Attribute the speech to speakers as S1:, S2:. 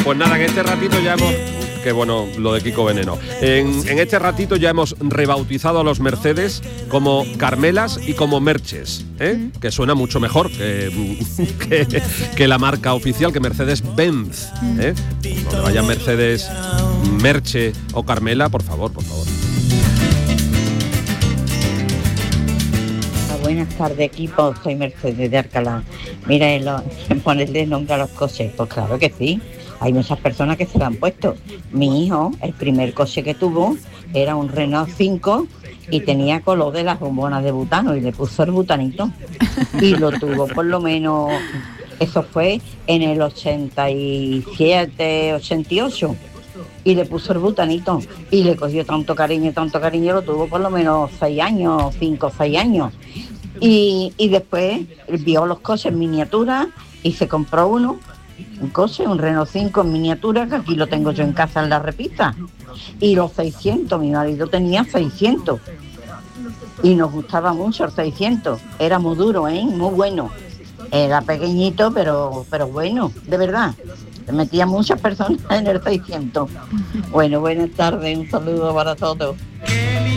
S1: Pues nada, en este ratito ya hemos... Qué bueno lo de Kiko Veneno. En este ratito ya hemos rebautizado a los Mercedes como Carmelas y como Merches, ¿eh? Que suena mucho mejor que la marca oficial, que Mercedes-Benz, ¿eh? Cuando vaya Mercedes, Merche o Carmela, por favor.
S2: Buenas tardes, equipo. Soy Mercedes de Alcalá. Mira, ponerle nombre a los coches. Pues claro que sí. Hay muchas personas que se lo han puesto. Mi hijo, el primer coche que tuvo era un Renault 5 y tenía color de las bombonas de butano y le puso el butanito. Y lo tuvo por lo menos, eso fue en el 87, 88. Y le puso el butanito y le cogió tanto cariño, lo tuvo por lo menos 6 años, 5 o 6 años. Y después vio los coches en miniatura y se compró un coche, un Renault 5 en miniatura, que aquí lo tengo yo en casa en la repisa. Y los 600, mi marido tenía 600. Y nos gustaba mucho el 600. Era muy duro, muy bueno. Era pequeñito, pero bueno, de verdad. Metía muchas personas en el 600. Bueno, buenas tardes, un saludo para todos.